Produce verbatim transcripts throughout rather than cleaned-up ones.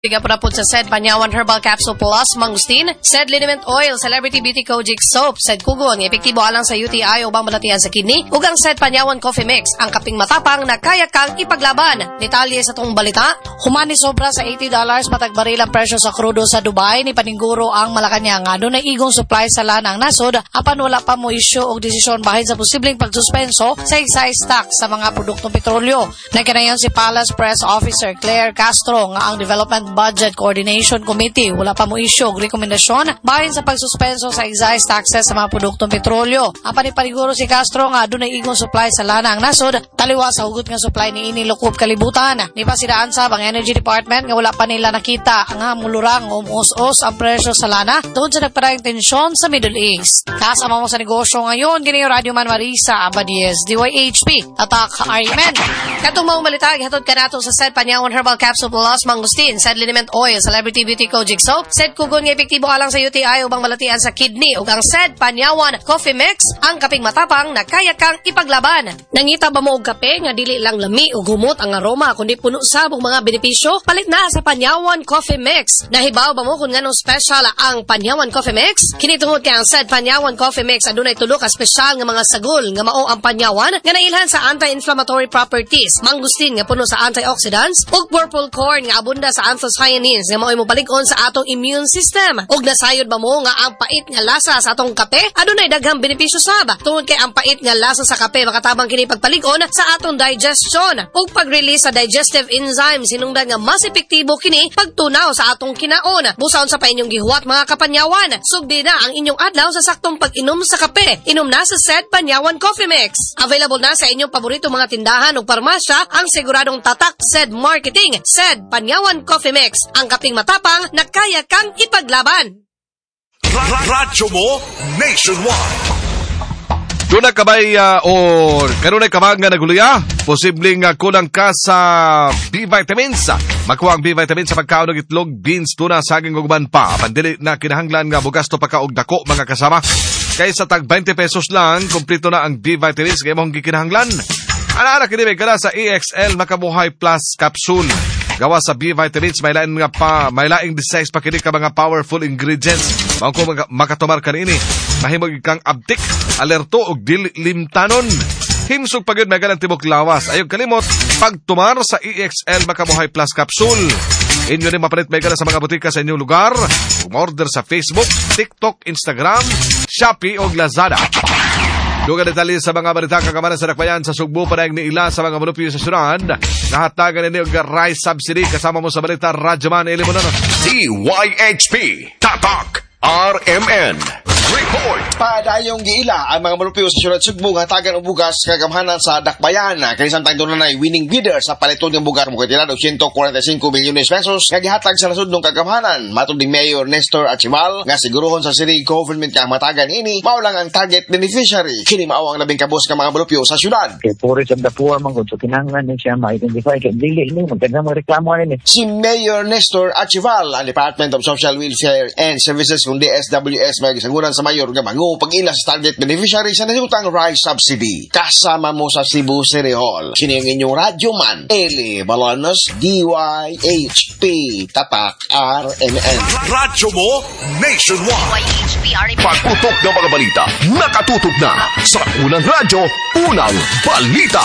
Tiga po sa said Panyawan Herbal Capsule Plus, Mangustin, said Liniment Oil, Celebrity Beauty Kojic Soap, said Kugon, epektibo alang sa U T I o bang balatian sa kidney, ugang said Panyawan Coffee Mix, ang kaping matapang na kaya kang ipaglaban. Detalye sa tong balita, humani sobra sa eighty dollars matagbaril ang presyo sa krudo sa Dubai, ni paninguro ang Malacanang. Ano na igong supply sa lanang nasod, apan wala pa mo isyu o desisyon bahin sa posibleng pagsuspenso sa excise tax sa mga produktong petrolyo. Nagkanayon si Palace Press Officer Claire Castro nga ang Development Budget Coordination Committee wala pa mo isyu og rekomendasyon bahin sa pagsuspenso sa excise taxes sa mga produktong petrolyo. Apan ni paniguro si Castro nga adunay igong supply sa lana ang nasod, taliwa sa hugot nga supply ni ini lukup kalibutan. Ni pasidaan sa ang Energy Department nga wala pa nila nakita ang hamulurang umos-os ang presyo sa lana tungod sa nagparayong tensyon sa Middle East. Kasama mo sa negosyo ngayon, gini Radio Man Marisa Abadies, D Y H P, Tatak Ariman. Katong mga balita gihatod kanato sa said Panyawan Herbal Capsule Plus, Mangustin, said Liniment Oil, Celebrity Beauty Kojic Soap, said Kugon nga epektibo alang sa U T I o bang balatian sa kidney, ug ang said Panyawan Coffee Mix, ang kaping matapang na kaya kang ipaglaban. Nangita ba mo og kape nga dili lang lami o gumot ang aroma kundi puno sabong mga benepisyo? Palit na sa Panyawan Coffee Mix. Nahibaw ba mo kung nganong special ang Panyawan Coffee Mix? Kini tungod kay ang said Panyawan Coffee Mix adunay tulo ka special nga mga sagol nga mao ang Panyawan nga nailhan sa anti-inflammatory properties, Mangustin nga puno sa antioxidants, ug purple corn nga abunda sa anthocyanins nga mao'y mopalig-on sa atong immune system. Ug nasayod ba mo nga ang pait nga lasa sa atong kape adunay daghang benepisyo sab tungod kay ang pait nga lasa sa kape makatabang kini pagpalig-on sa atong digestion ug pag-release sa digestive enzymes hinungdan nga mas epektibo kini pagtunaw sa atong kinaon. Busaon sa pa inyong gihuwat mga kapanyawan, sugdi na ang inyong adlaw sa saktong pag-inom sa kape. Inom na sa said Panyawan Coffee Mix. Available na sa inyong paborito mga tindahan ug parmasya ang siguradong tatak said marketing said Panyawan Coffee Mix, ang kaping matapang na kaya kang ipaglaban. Radyo mo nationwide. Doon na kabay uh, o kanunay kabang nga naguluya, posibleng uh, kulang ka sa B-vitamins. Makuha ang B-vitamins sa pagkaon ng itlog, beans, tuna, saging ug uban pa. Pandili na kinahanglan nga bugas to pagkaog dako mga kasama. Kaysa tag twenty pesos lang, kumpleto na ang B-vitamins kay mong gikinahanglan. Ana-ana kini ka na sa E X L Makabuhay Plus Capsule. Gawa sa B-vitamins, may laing nga pa, may laing designs pa kini ka mga powerful ingredients. Mao ko makatumar kanini. Mahimog kang abtik, alerto og dili limtanon. Himsog pagod may galang tibok lawas. Ayog kalimot, pagtumar sa E X L Makabuhay Plus Capsule. Inyo rin mapalit may gala sa mga butika sa inyong lugar. Umorder sa Facebook, TikTok, Instagram, Shopee o Lazada. Duga detalye sa mga balita kagamanan sa dakbayan sa Sugbo panayag ni ila sa mga munupyo sa syudad. Nahatagan ni og rice subsidy kasama mo sa balita Radyoman Elimonano. D Y H P, Tatak R M N. Report. Padayong giila ang mga malupyo sa syudad Sugbo nga tagan og bugas kagamhanan sa dakbayan. Kanisan tayong dunay winning bidder sa paliton ng bugar mo katilan og one hundred forty-five milyones pesos nga gihatag sa nasudnong kagamhanan. Matod ni Mayor Nestor Achimal nga siguruhon sa city government nga matagan ini mao lang ang target beneficiary. Kini mao ang labing kabus nga mga malupyo sa syudad. Kay puro sa the poor man gud so kinahanglan ni siya ma-identify kay dili ni maganda mo reklamo ni. Si Mayor Nestor Achival ang Department of Social Welfare and Services kundi S W S may gisaguran sa mayor nga mangu pag-ila sa target beneficiary sa nasutang rice subsidy. Kasama mo sa Cebu City Hall. Sino yung inyong radyoman? Eli Balanos, D Y H P, Tatak R M N. Radyo mo nationwide. D Y H P R M N. Pagputok ng mga balita, nakatutok na sa unang radyo, unang balita.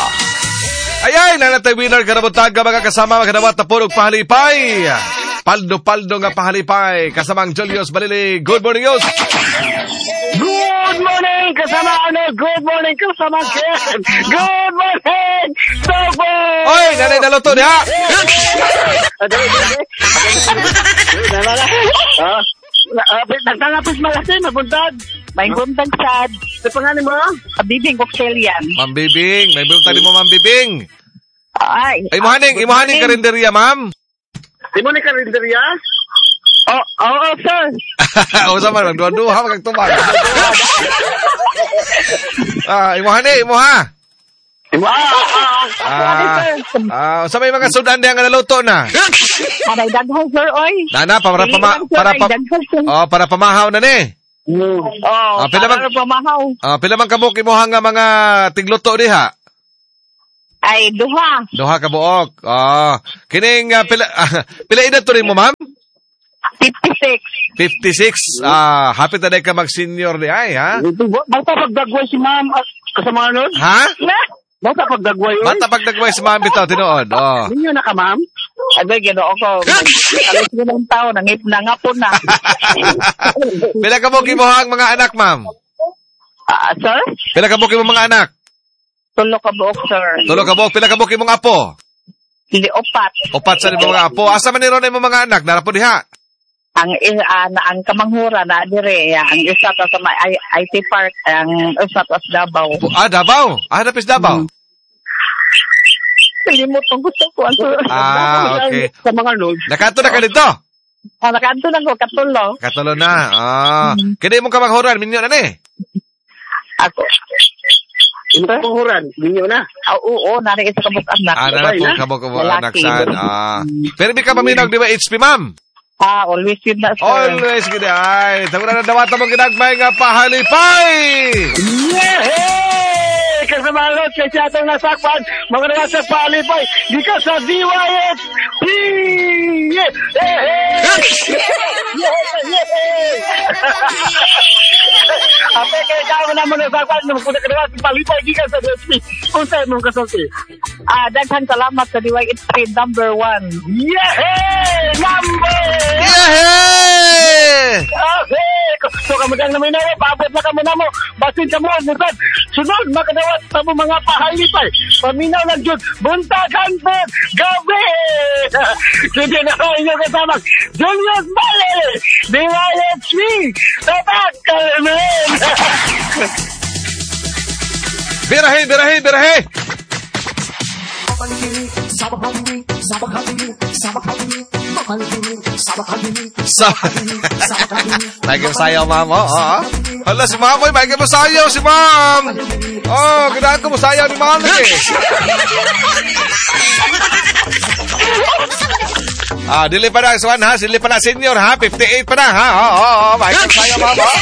Ayay, nanatay winner karabutag ka mga kasama magkadawat na punog pahalipay. Paldo-paldo nga pahalipay. Kasamang Julius Balili. Good morning, Yos. Good morning, kasama ano. Good morning, kasama Ken. Good morning, Topo. Oy, nanay na luto niya. Nagtangapos malasin, nabuntag. May buntag sad. Sa pangalan mo? Bibing Coxelian. Mambibing. May buntag mo, Mambibing. Ay. Ay, imuhaning, imuhaning karinderya, ma'am. Imuhaning karinderya? Oh, oo, oh, oh, sir. O, sama, magduha-duha, magagtumag. Ah, imuhani, imuha. Imuha. Ah, ah, sa may mga sudan diyan nga naluto na. Aray daghan sir oy. Nana para pama para pa Oh, para pamahaw na ni. Oh, ah, pila man pamahaw. Ah, pila man kamok imuha nga mga tigluto diha? Ay, duha. Duha ka buok. Ah, kining uh, pila uh, pila edad to rin mo, ma'am? fifty-six. fifty-six. Ah, happy taday ka mag-senior di ay, ha? Basta pagdagway si ma'am, kasama nun? Ha? Basta pagdagway yun? Bata pagdagway si ma'am bitaw tinuod. Oh. Ninyo na ka, ma'am? Abay, ginoo ko. Alas ko ng tao, nangip na nga po na. Pila ka buki mo ang mga anak, ma'am? Ah, sir? Pila ka buki mo mga anak? Tulo ka buok, sir. Tulo ka buok. Pila ka buki mong apo? Hindi, opat. Opat sa lima mga apo. Asa man ni Ronay mo mga anak? Narapo diha? Ang uh, na ang kamanghura na dire, ang isa to sa may I T Park, ang isa to sa Davao. Ah, Davao? Ah, napis Davao? Hmm. Hindi mo itong gusto ko. Ah, okay. Sa mga load. Nakanto na ka dito? Ah, nakanto na ko, katulo. Katulo na. Ah. Kini mong kamanghuran, minyo na ni? Ako. Ito panghuran, minyo na. Ah, oo, nari isa kabuk anak. Ah, na po kabuk anak san. Ah. Pero di ka maminag, di ba H P, ma'am? Ah, always yun na, sir. Always gini. Ay, tago na nadawata mong ginagmay nga pahalipay! Yehey! Kasamalot kay siyatong nasakpan, mga nawa sa palipay, di ka sa D Y S P! Yehey! Yehey! Ape kay kamo na mo nasakpan, nung kuna ka nawa sa palipay, di ka sa D Y S P. Kung sa'yo mong kasulti. Ah, daghang salamat sa D Y S P number one. Yehey! Number! Yehey! Okay! So kamadang namin na mo, paabot na kamo na mo. Basin ka mo, musad. Sunod, makadawat sa mo mga pahalipay. Paminaw lang dyan, buntagan po, gabi! Sige na ko inyo kasama. Julius Bale! D Y S P! Tatak! Kalmen! Birahe, birahe, birahe! Sa May sayaw, ma'am. Oo. Oh, oh. Hala, si ma'am. May may sayaw, si ma'am. Oh, kailangan ko masayaw ni ma'am. Eh. Ah, dili pa na, Swan, ha? Dili pa na, senior, ha? fifty-eight pa na, ha? Oo, oo, oo. May sayaw, ma'am, ha?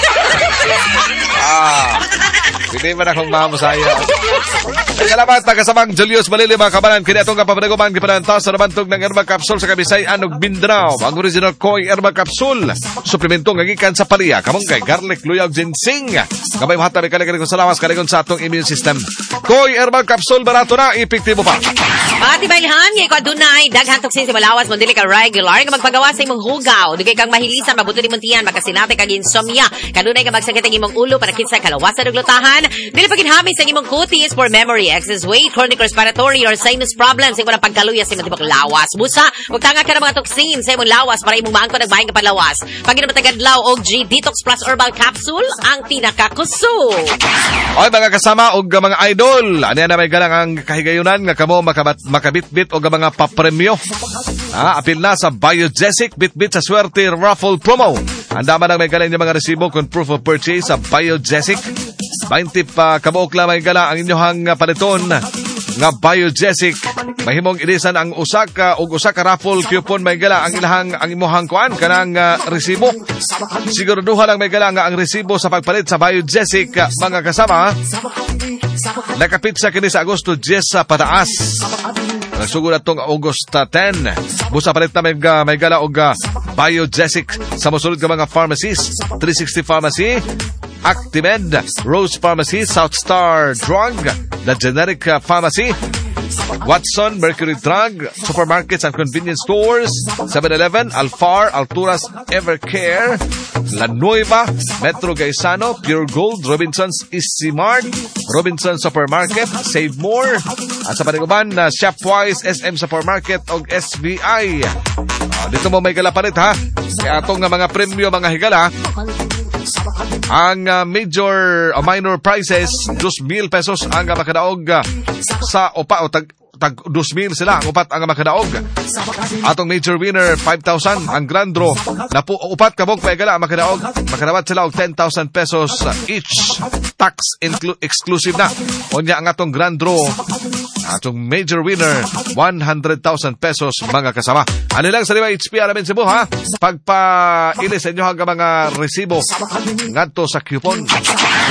Ah. Hindi pa na kung ma'am sayaw. Salamat na kasamang Julius Malili, mga kabanan. Kaya itong kapapanaguman, kipananta sa nabantog ng Herbal Capsule sa Kabisay, Anog Bindraw. Ang original Koi Herbal Capsule. Suplemento ng agikan sa paliya. Kamunggay, garlic, luyaw, ginseng. Kamay mahata, may kalikalikon sa lawas, kalikon sa atong immune system. Koi Herbal Capsule, barato na, epektibo pa. Pati bailhan, ngayon ko adunay, daghang toksin si Malawas, mo dili ka regular, nga magpagawa sa imong hugaw. Dugay kang mahilisan, mabuto ni muntiyan, magkasinate kag insomnia. Kanunay ka magsakit ang imong ulo, para kinsa kalawasan ug lutahan. Dili pa ginhamis sa imong kutis for memory, excess weight, chronic respiratory, or sinus problems, ing walang pagkaluya sa imong tibok lawas. Busa, magtanga ka ng mga toksin sa imong lawas para imong maangkon ang bahin ka panlawas. Pag inamatagad-law og G Detox Plus Herbal Capsule, ang pinakakuso. Oy, mga kasama og mga idol, ano na may galang ang kahigayunan nga kamo makabat makabitbit o mga papremyo. Ah, apil na sa Biogesic Bitbit sa Swerte Raffle Promo. Handa man ang may galang yung mga resibo kung proof of purchase sa Biogesic. twenty pa kabuok lang may gala ang inyohang paliton nga Biogesic. Mahimong ilisan ang usaka o usaka raffle coupon may gala ang ilahang ang imuhang kuan kanang uh, resibo. Siguraduha lang may gala nga ang resibo sa pagpalit sa Biogesic, mga kasama. Nakapit sa kini sa Agosto ten sa pataas. Nagsugod atong August ten. Busa palit na may, uh, may gala og uh, Biogesic sa mosulod ka mga pharmacies. three sixty Pharmacy, Actimed, Rose Pharmacy, South Star Drug, The Generic Pharmacy, Watson, Mercury Drug, Supermarkets and Convenience Stores, seven eleven, Alfar, Alturas, Evercare, La Nueva, Metro Gaisano, Pure Gold, Robinson's Easy Mart, Robinson Supermarket, Save More, at sa paniguban na uh, Shopwise, S M Supermarket o S B I. Uh, dito mo may galapalit, ha? Kaya atong uh, mga premyo, mga higala, ang uh, major uh, minor prices two thousand pesos ang uh, makadaog uh, sa upa o tag tag two thousand sila ang upat ang makadaog. Atong major winner five thousand, ang grand draw na po upat kabog paigala ang makadaog, makadawat sila og ten thousand pesos uh, each, tax inclu- exclusive na. Unya ang atong grand draw, atong major winner one hundred thousand pesos, mga kasama. Ano lang sa H P Alamin Cebu, ha? Pagpa-ilis sa inyo hanggang mga resibo ngadto sa coupon.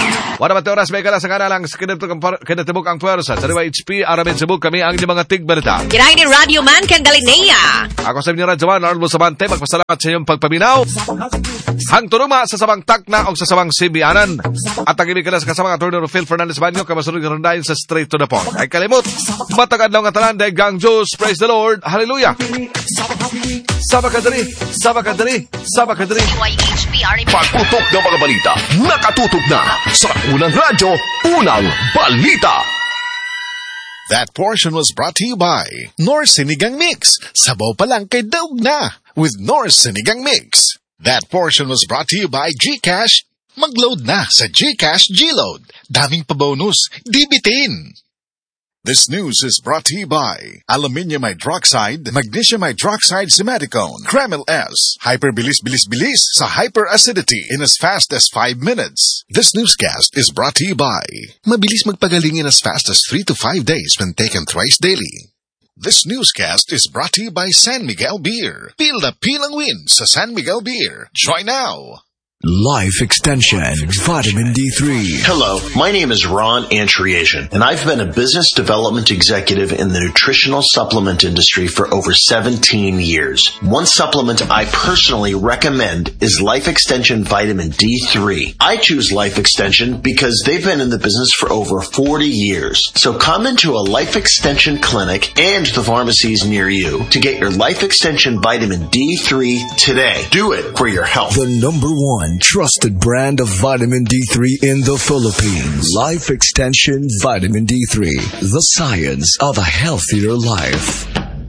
Wala ba oras may kala sa kanalang kinatibok ang puwersa. Sa D Y H P, Aramin Cebu, kami ang inyong mga tigbalita. Kinahin ni Radio Man kang Galinea. Ako sa inyo, Radyawan, Arlo Sabante, magpasalamat sa inyong pagpaminaw. Hang turuma sa sabang takna o sa sabang sibianan. At ang ibig ka na sa kasamang attorney Phil Fernandez Banyo, kamasunod ng rondahin sa Straight to the Point. Ay kalimot, matagad lang ang tanan, dahil gang Diyos, praise the Lord, hallelujah. Sabakadari, sabakadari, sabakadari. D Y H P, R M. Pagputok ng mga balita, nakatutok na sa Unang Radyo, Unang Balita. That portion was brought to you by North Sinigang Mix. Sabaw pa lang kay daog na with North Sinigang Mix. That portion was brought to you by GCash. Mag-load na sa GCash G-Load. Daming pa-bonus, di bitin. This news is brought to you by Aluminium Hydroxide, Magnesium Hydroxide Simaticone, Kremil S, Hyperbilis-bilis-bilis sa hyperacidity in as fast as five minutes. This newscast is brought to you by Mabilis magpagaling in as fast as three to five days when taken thrice daily. This newscast is brought to you by San Miguel Beer. Peel na peel ang win sa San Miguel Beer. Try now. Life Extension, Vitamin D three. Hello, my name is Ron Antriasian, and I've been a business development executive in the nutritional supplement industry for over seventeen years. One supplement I personally recommend is Life Extension Vitamin D three. I choose Life Extension because they've been in the business for over forty years. So come into a Life Extension clinic and the pharmacies near you to get your Life Extension Vitamin D three today. Do it for your health. The number one trusted brand of vitamin D three in the Philippines. Life Extension Vitamin D three. The science of a healthier life.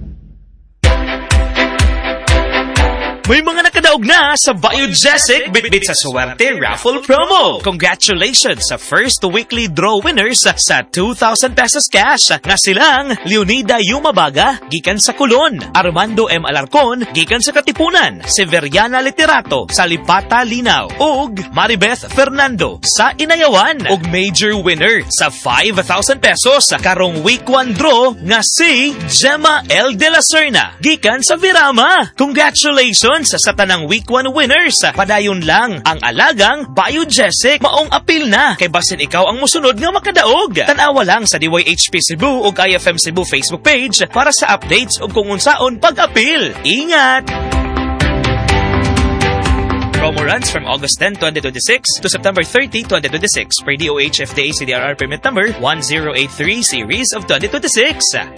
May mga nakadaog na sa Biogesic Bitbit sa Suwerte Raffle Promo. Congratulations sa first weekly draw winners sa two thousand pesos cash. Nga silang Leonida Yumabaga, gikan sa Colon, Armando M. Alarcon, gikan sa Katipunan, Severiana Literato, sa Lipata Linaw, ug Maribeth Fernando sa Inayawan. Ug major winner sa five thousand pesos karong week one draw nga si Gemma L. De La Serna, gikan sa Virama. Congratulations sa satanang week one winners. Padayon lang ang alagang Biogesic. Maong apil na kay basin ikaw ang musunod nga makadaog. Tanawa lang sa D Y H P Cebu ug I F M Cebu Facebook page para sa updates ug kung unsaon pag-apil. Ingat! Promo runs from August tenth, twenty twenty-six to September thirtieth, twenty twenty-six per D O H F D A C D R R permit number one zero eight three series of twenty twenty-six.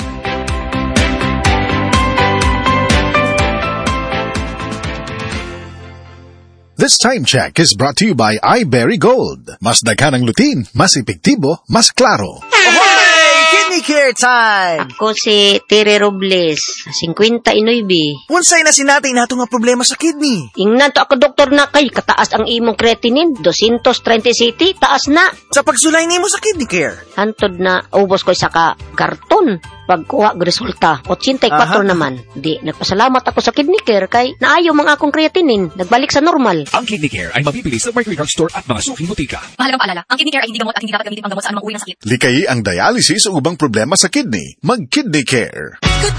This time check is brought to you by iBerry Gold. Mas daghan ang lutin, mas epektibo, mas klaro. Kidney Care time! Ako si Tere Robles, fifty-nine. Unsay na sinatay nato nga problema sa kidney? Ingnan to ako doktor na kay kataas ang imong creatinine, two thirty, taas na. Sa pagsulay nimo sa Kidney Care? Hantod na ubos ko sa ka karton. Pagkuha ng resulta, eighty-four Aha. naman. Di, nagpasalamat ako sa Kidney Care kay naayo mga akong creatinine, nagbalik sa normal. Ang Kidney Care ay mabibili sa Mercury Drug Store at mga suking butika. Mahalagang paalala, ang Kidney Care ay hindi gamot at hindi dapat gamitin pang gamot sa anumang uri ng sakit. Likay ang dialysis o ubang problema sa kidney. Mag-Kidney Care.